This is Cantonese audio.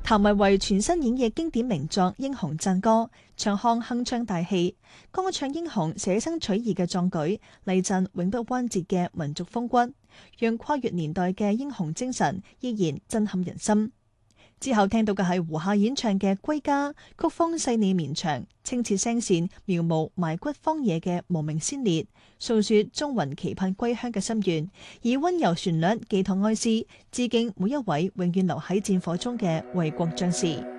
譚維維全新演繹經典名作《英雄讚歌》，唱腔鏗鏘大氣，歌唱英雄捨生取義嘅壯舉，例陣永不彎折嘅民族風骨，讓跨越年代嘅英雄精神依然震撼人心。之後聽到嘅係胡夏演唱嘅《歸家》，曲風細膩綿長，清澈聲線描摹埋骨荒野嘅無名先烈，訴說忠魂期盼歸鄉嘅心願，以溫柔旋律寄託哀思，致敬每一位永遠留喺戰火中嘅衛國將士。